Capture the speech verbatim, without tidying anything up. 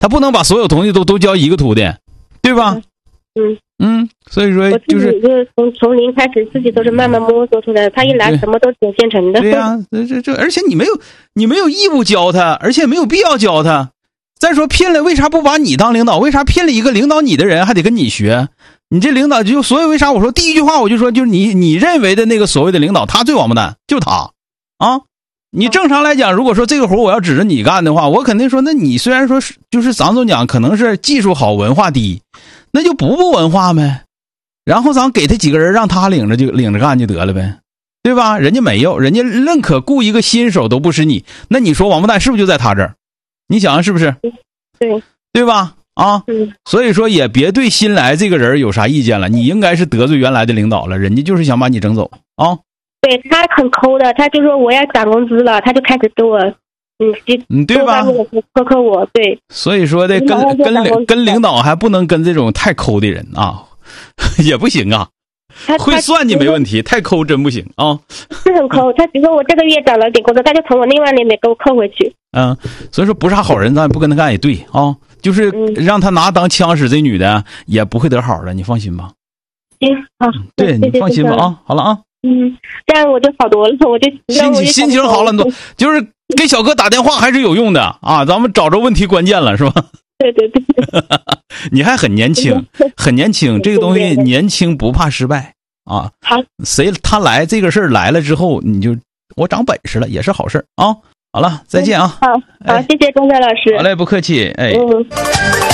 他不能把所有东西都都教一个徒弟，对吧？ 嗯嗯，所以说就是就是从从零开始，自己都是慢慢摸索出来的。他一来什么都挺现成的。 对呀、啊，这这这，而且你没有你没有义务教他，而且没有必要教他。再说聘了，为啥不把你当领导？为啥聘了一个领导你的人还得跟你学？你这领导就所以为啥我说第一句话我就说就是你你认为的那个所谓的领导，他最王八蛋，就是他啊！你正常来讲，如果说这个活我要指着你干的话，我肯定说，那你虽然说是就是咱总讲可能是技术好文化低，那就不不文化呗，然后咱给他几个人让他领着就领着干就得了呗，对吧？人家没有，人家认可雇一个新手都不是你，那你说王八蛋是不是就在他这儿？你想想是不是？ 对对吧？啊， 嗯， 所以说也别对新来这个人有啥意见了，你应该是得罪原来的领导了，人家就是想把你整走啊。 对，他很抠的，他就说我要涨工资了，他就开始给我，嗯， 嗯，对吧？ 苛刻我，对。 所以说的跟跟跟领导还不能跟这种太抠的人啊，也不行啊。会算计没问题，太抠真不行啊。 是很抠，他比如说我这个月涨了点工资，他就从我另外那边给我扣回去。 嗯，所以说不是啥好人，咱不跟他干也对啊。就是让他拿当枪使，这女的也不会得好的，你放心吧。 行，好， 对你放心吧啊，好了啊。 嗯，这样我就好多了，我就心情心情好了很多，就是给小哥打电话还是有用的啊，咱们找着问题关键了是吧？ 对对对， 你还很年轻，很年轻，这个东西年轻不怕失败啊。 好， 谁他来这个事儿来了之后，你就我长本事了，也是好事啊。好了，再见啊。 好，好，谢谢钟山老师。 好嘞，不客气，哎。 嗯。